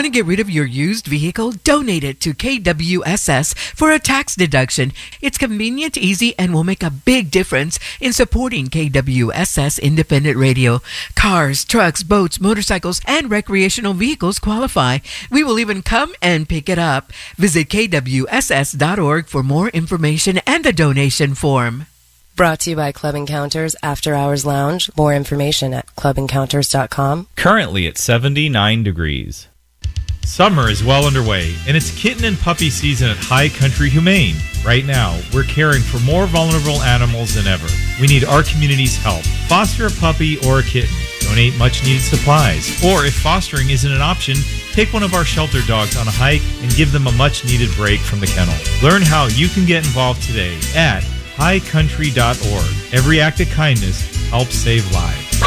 to get rid of your used vehicle? Donate it to KWSS for a tax deduction. It's convenient, easy, and will make a big difference in supporting KWSS Independent Radio. Cars, trucks, boats, motorcycles, and recreational vehicles qualify. We will even come and pick it up. Visit kwss.org for more information and the donation form. Brought to you by Club Encounters After Hours Lounge. More information at clubencounters.com. Currently at 79 degrees. Summer is well underway, and it's kitten and puppy season at High Country Humane. Right now, we're caring for more vulnerable animals than ever. We need our community's help. Foster a puppy or a kitten. Donate much-needed supplies. Or if fostering isn't an option, take one of our shelter dogs on a hike and give them a much-needed break from the kennel. Learn how you can get involved today at highcountry.org. Every act of kindness helps save lives.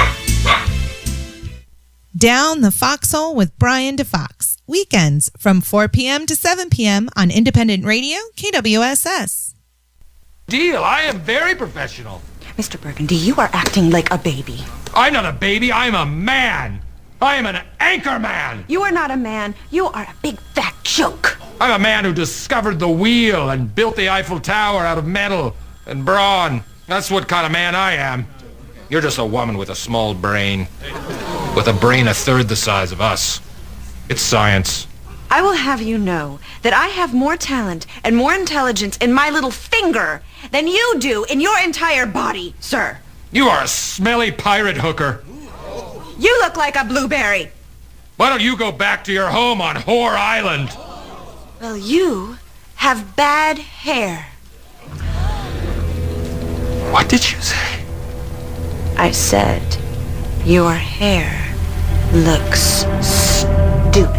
Down the Foxhole with Brian DeFox. Weekends from 4 p.m. to 7 p.m. on Independent Radio, KWSS. Deal. I am very professional. Mr. Burgundy, you are acting like a baby. I'm not a baby. I'm a man. I am an anchor man. You are not a man. You are a big fat joke. I'm a man who discovered the wheel and built the Eiffel Tower out of metal and brawn. That's what kind of man I am. You're just a woman with a small brain. With a brain a third the size of us. It's science. I will have you know that I have more talent and more intelligence in my little finger than you do in your entire body, sir. You are a smelly pirate hooker. You look like a blueberry. Why don't you go back to your home on Whore Island? Well, you have bad hair. What did you say? I said your hair looks stupid.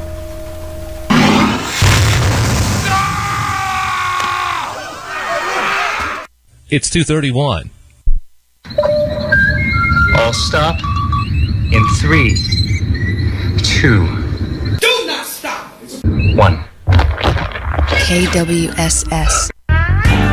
It's 2:31. All stop in 3, 2. Do not stop. 1. KWSS.